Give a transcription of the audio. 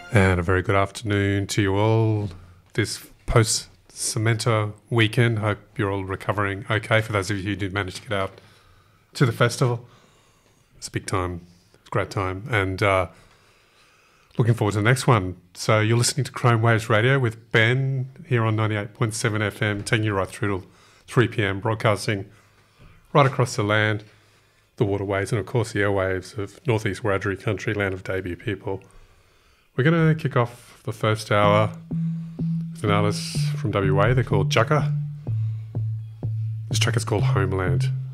And a very good afternoon to you all. This post-Cemento weekend, hope you're all recovering okay. For those of you who did manage to get out to the festival, it's a big time, it's a great time, and looking forward to the next one. So you're listening to Chrome Waves Radio with Ben here on 98.7 FM, taking you right through to 3 p.m, broadcasting right across the land, the waterways, and of course the airwaves of Northeast Wiradjuri country, land of debut people. We're going to kick off the first hour with an artist from WA. They're called Jukka. This track is called Homeland.